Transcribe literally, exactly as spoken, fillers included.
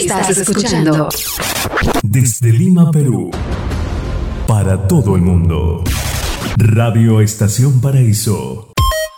Estás escuchando desde Lima, Perú, para todo el mundo. Radio Estación Paraíso.